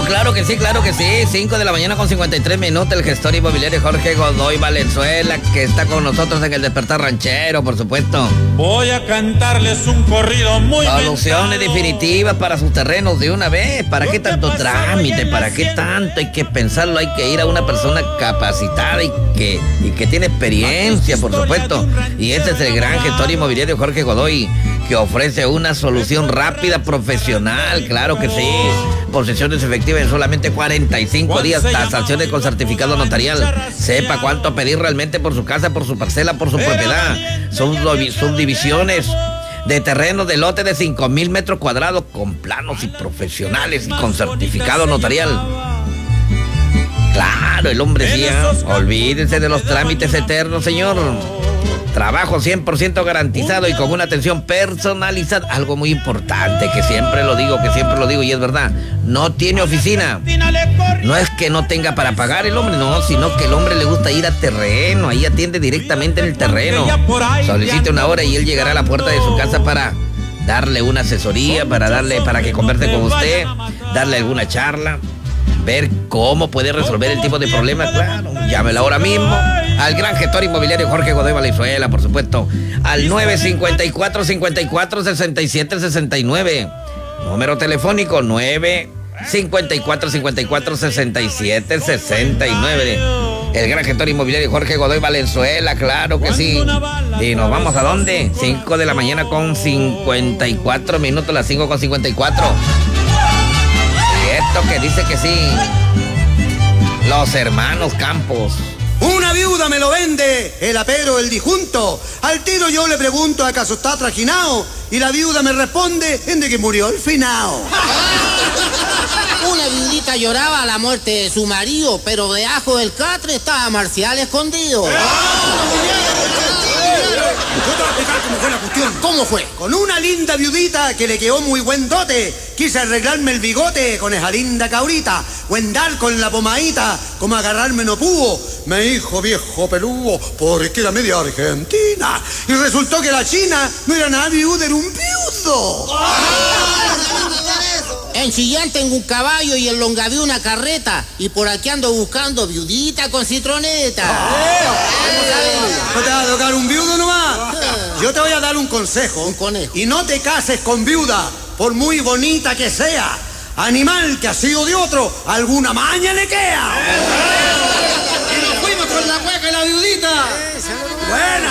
Claro que sí. 5 de la mañana con 53 minutos. El gestor inmobiliario Jorge Godoy Valenzuela, que está con nosotros en el Despertar Ranchero, por supuesto. Voy a cantarles un corrido muy Soluciones mentado. definitivas para sus terrenos de una vez. ¿Para qué tanto trámite? ¿Para qué tanto? Hay que pensarlo, hay que ir a una persona capacitada y que tiene experiencia, por supuesto. Y este es el gran gestor inmobiliario Jorge Godoy, que ofrece una solución rápida, profesional, claro que sí. Posesiones efectivas en solamente 45 días, tasaciones con certificado notarial. Sepa cuánto pedir realmente por su casa, por su parcela, por su propiedad. Son subdivisiones de terreno de lote de 5,000 metros cuadrados con planos y profesionales y con certificado notarial. Claro, el hombre sí, olvídese de los trámites eternos, señor. Trabajo 100% garantizado y con una atención personalizada. Algo muy importante, que siempre lo digo y es verdad. No tiene oficina. No es que no tenga para pagar el hombre, no, sino que el hombre le gusta ir a terreno. Ahí atiende directamente en el terreno. Solicite una hora y él llegará a la puerta de su casa para darle una asesoría, para que converse con usted, darle alguna charla, ver cómo puede resolver el tipo de problema. Claro, llámela ahora mismo al gran gestor inmobiliario Jorge Godoy Valenzuela, por supuesto, al 954-54-67-69. Número telefónico 954-54-67-69. El gran gestor inmobiliario Jorge Godoy Valenzuela, claro que sí. ¿Y nos vamos a dónde? 5 de la mañana con 54 minutos, las 5 con 54. Y esto que dice que sí. Los hermanos Campos. Una viuda me lo vende, el apero, el disjunto. Al tiro yo le pregunto acaso está trajinao y la viuda me responde en de que murió el finao. Una viudita lloraba a la muerte de su marido, pero debajo del catre estaba Marcial escondido. Yo te voy a explicar cómo fue la cuestión. ¿Cómo fue? Con una linda viudita que le quedó muy buen dote, quise arreglarme el bigote con esa linda cabrita, o andar con la pomadita, como agarrarme no pudo. Me dijo viejo peludo, porque era media argentina. Y resultó que la china no era nada viuda, era un viudo. En Chillán tengo un caballo y en Longaví una carreta. Y por aquí ando buscando viudita con citroneta. ¿No te va a tocar un viudo nomás? Yo te voy a dar un consejo. Un conejo. Y no te cases con viuda, por muy bonita que sea. Animal que ha sido de otro, alguna maña le queda. Y nos fuimos con la hueca y la viudita. Buena.